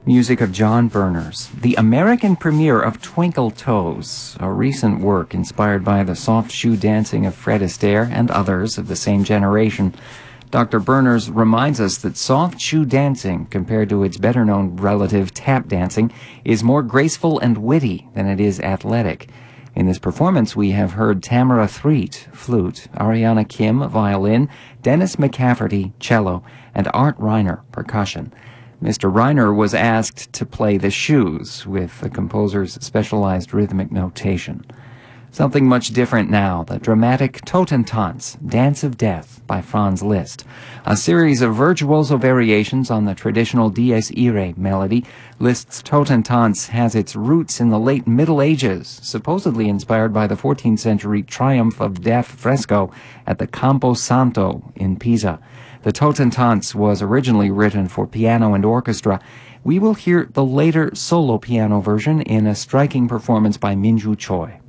Music of John Berners, the American premiere of Twinkle Toes, a recent work inspired by the soft shoe dancing of Fred Astaire and others of the same generation. Dr. Berners reminds us that soft shoe dancing, compared to its better-known relative tap dancing, is more graceful and witty than it is athletic. In this performance, we have heard Tamara Threet, flute, Ariana Kim, violin, Dennis McCafferty, cello, and Art Reiner, percussion. Mr. Reiner was asked to play the shoes with the composer's specialized rhythmic notation. Something much different now, the dramatic Totentanz, Dance of Death by Franz Liszt. A series of virtuoso variations on the traditional Dies Irae melody, Liszt's Totentanz has its roots in the late Middle Ages, supposedly inspired by the 14th century Triumph of Death fresco at the Campo Santo in Pisa. The Totentanz was originally written for piano and orchestra. We will hear the later solo piano version in a striking performance by Minju Choi.